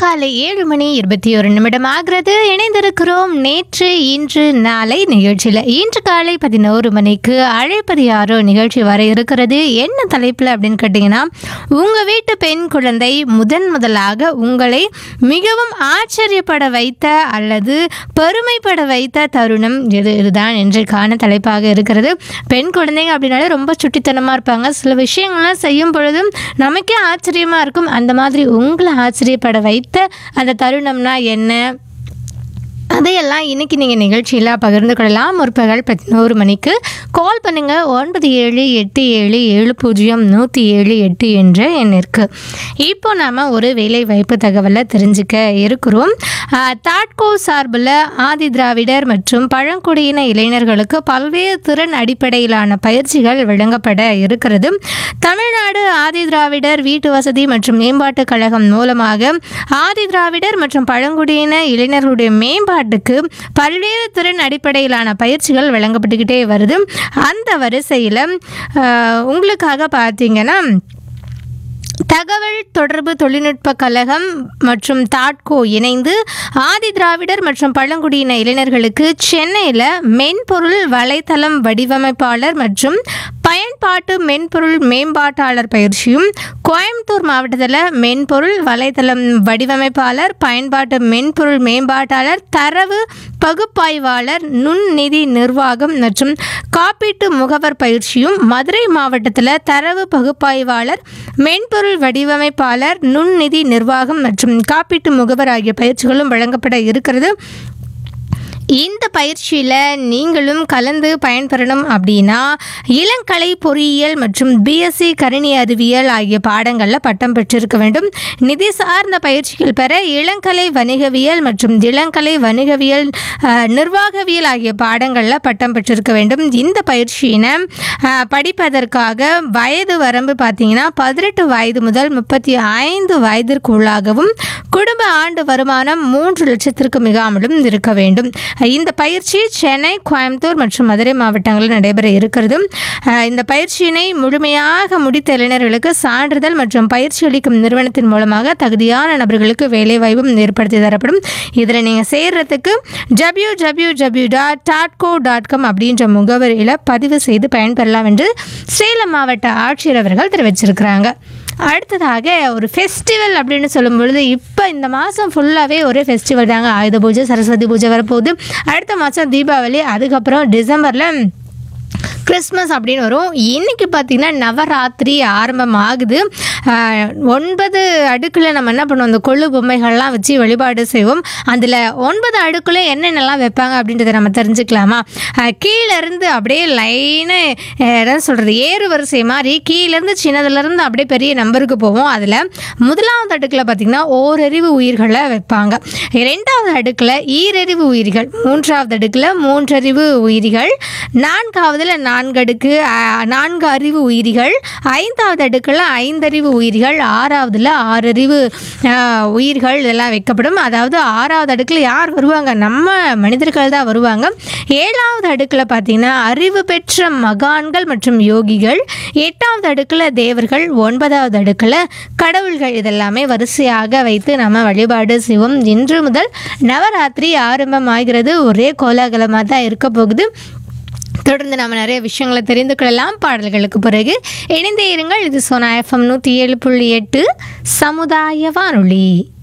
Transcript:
காலை 7:21 ஆகிறது. இணைந்திருக்கிறோம் நேற்று இன்று நாளை நிகழ்ச்சியில். இன்று காலை 11 மணிக்கு அழைப்பது யாரோ நிகழ்ச்சி வர இருக்கிறது. என்ன தலைப்பில் அப்படின்னு கேட்டிங்கன்னா, உங்கள் வீட்டு பெண் குழந்தை முதலாக உங்களை மிகவும் ஆச்சரியப்பட வைத்த அல்லது பெருமைப்பட வைத்த தருணம் இதுதான் இன்றைக்கான தலைப்பாக இருக்கிறது. பெண் குழந்தைங்க அப்படின்னாலே ரொம்ப சுட்டித்தனமாக இருப்பாங்க. சில விஷயங்கள்லாம் செய்யும் பொழுதும் நமக்கே ஆச்சரியமாக இருக்கும். அந்த மாதிரி உங்களை ஆச்சரியப்பட வைத்த அந்த தருணம்னா என்ன, அதையெல்லாம் இன்னைக்கு நீங்கள் நிகழ்ச்சியில் பகிர்ந்து கொள்ளலாம். முற்பகல் 11 மணிக்கு கால் பண்ணுங்கள். 9787700178 என்ற எண்ணிற்கு. இப்போ நாம் ஒரு வேலை வாய்ப்பு தகவலை தெரிஞ்சுக்க இருக்கிறோம். தாட்கோ சார்பில் ஆதி திராவிடர் மற்றும் பழங்குடியின இளைஞர்களுக்கு பல்வேறு திறன் அடிப்படையிலான பயிற்சிகள் வழங்கப்பட இருக்கிறது. தமிழ்நாடு ஆதி திராவிடர் வீட்டு வசதி மற்றும் மேம்பாட்டு கழகம் மூலமாக ஆதி திராவிடர் மற்றும் பழங்குடியின இளைஞர்களுடைய மேம்பாட்டுக்கு பல்வேறு திறன் அடிப்படையிலான பயிற்சிகள் வழங்கப்பட்டுக்கிட்டே வருது. அந்த வரிசையில் உங்களுக்காக பார்த்தீங்கன்னா, தகவல் தொடர்பு தொழில்நுட்ப கழகம் மற்றும் தாட்கோ இணைந்து ஆதி திராவிடர் மற்றும் பழங்குடியின இளைஞர்களுக்கு சென்னையில் மென்பொருள் வலைத்தளம் வடிவமைப்பாளர் மற்றும் பயன்பாட்டு மென்பொருள் மேம்பாட்டாளர் பயிற்சியும், கோயம்புத்தூர் மாவட்டத்தில் மென்பொருள் வலைத்தளம் வடிவமைப்பாளர், பயன்பாட்டு மென்பொருள் மேம்பாட்டாளர், தரவு பகுப்பாய்வாளர், நுண்நிதி நிர்வாகம் மற்றும் காப்பீட்டு முகவர் பயிற்சியும், மதுரை மாவட்டத்தில் தரவு பகுப்பாய்வாளர், மென்பொருள் வடிவமைப்பாளர், நுண்நிதி நிர்வாகம் மற்றும் காப்பீட்டு முகவர் ஆகிய பயிற்சிகளும் வழங்கப்பட இருக்கிறது. இந்த பயிற்சியில் நீங்களும் கலந்து பயன்பெறணும் அப்படின்னா இளங்கலை பொறியியல் மற்றும் பிஎஸ்சி கணினி அறிவியல் ஆகிய பாடங்களில் பட்டம் பெற்றிருக்க வேண்டும். நிதி சார்ந்த பயிற்சிகள் பெற இளங்கலை வணிகவியல் மற்றும் இளங்கலை வணிகவியல் நிர்வாகவியல் ஆகிய பாடங்களில் பட்டம் பெற்றிருக்க வேண்டும். இந்த பயிற்சியினை படிப்பதற்காக வயது வரம்பு பார்த்தீங்கன்னா 18 வயது முதல் 35 வயதிற்குள்ளாகவும் குடும்ப ஆண்டு வருமானம் 3 லட்சத்திற்கு மிகாமலும் இருக்க வேண்டும். இந்த பயிற்சி சென்னை, கோயம்புத்தூர் மற்றும் மதுரை மாவட்டங்களில் நடைபெற இருக்கிறது. இந்த பயிற்சியினை முழுமையாக முடித்த இளைஞர்களுக்கு சான்றிதழ் மற்றும் பயிற்சி அளிக்கும் நிறுவனத்தின் மூலமாக தகுதியான நபர்களுக்கு வேலைவாய்ப்பும் ஏற்படுத்தி தரப்படும். இதில் நீங்கள் சேர்றதுக்கு www.tatco.com அப்படின்ற முகவரியில் பதிவு செய்து பயன்பெறலாம் என்று சேலம் மாவட்ட ஆட்சியர் அவர்கள் தெரிவிச்சிருக்கிறாங்க. அடுத்ததாக ஒரு ஃபெஸ்டிவல் அப்படின்னு சொல்லும் பொழுது, இப்போ இந்த மாதம் ஃபுல்லாகவே ஒரே ஃபெஸ்டிவல் தாங்க. ஆயுத பூஜை, சரஸ்வதி பூஜை வரப்போகுது. அடுத்த மாதம் தீபாவளி, அதுக்கப்புறம் டிசம்பரில் கிறிஸ்மஸ் அப்படின்னு வரும். இன்றைக்கி பார்த்திங்கன்னா நவராத்திரி ஆரம்பமாகுது. 9 அடுக்கில் நம்ம என்ன பண்ணுவோம், அந்த கொள்ளு பொம்மைகள்லாம் வச்சு வழிபாடு செய்வோம். அதில் 9 அடுக்கில் என்னென்னலாம் வைப்பாங்க அப்படின்றத நம்ம தெரிஞ்சுக்கலாமா? கீழேருந்து அப்படியே லைனு என்ன சொல்கிறது, ஏறு வரிசை மாதிரி கீழேருந்து சின்னதுலேருந்து அப்படியே பெரிய நம்பருக்கு போவோம். அதில் முதலாவது அடுக்கில் பார்த்திங்கன்னா ஓரறிவு உயிர்களை வைப்பாங்க. 2வது அடுக்கில் ஈரறிவு உயிர்கள், 3வது அடுக்கில் 3 அறிவு உயிரிகள், 4வதில் 4 அடுக்கு 4 அறிவு உயிரிகள், 5வது அடுக்கில் 5 அறிவு உயிரிகள், 6வதில் 6 அறிவு உயிர்கள் இதெல்லாம் வைக்கப்படும். அதாவது 6வது அடுக்கில் யார் வருவாங்க, நம்ம மனிதர்கள் தான் வருவாங்க. 7வது அடுக்கில் பார்த்திங்கன்னா அறிவு பெற்ற மகான்கள் மற்றும் யோகிகள், 8வது அடுக்கில் தேவர்கள், 9வது அடுக்கில் கடவுள்கள். இதெல்லாமே வரிசையாக வைத்து நம்ம வழிபாடு செய்வோம். இன்று முதல் நவராத்திரி ஆரம்பமாகிறது. ஒரே கோலாகலமாக தான் இருக்க போகுது. தொடர்ந்து நம்ம நிறைய விஷயங்களை தெரிந்து கொள்ளலாம். பாடல்களுக்கு பிறகு இணைந்தே இருங்கள். இது சோனா FM 107.8 சமுதாய வானொலி.